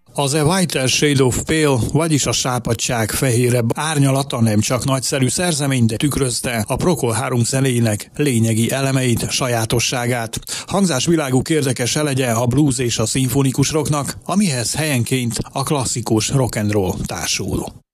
Az A Whiter Shade of Pale, vagyis a sápadtság fehérebb árnyalata nem csak nagyszerű szerzemény, de tükrözte a Procol Harum zenéjének lényegi elemeit, sajátosságát. Hangzásviláguk érdekes elegye a blues és a szimfonikus rocknak, amihez helyenként a klasszikus rock and roll társul.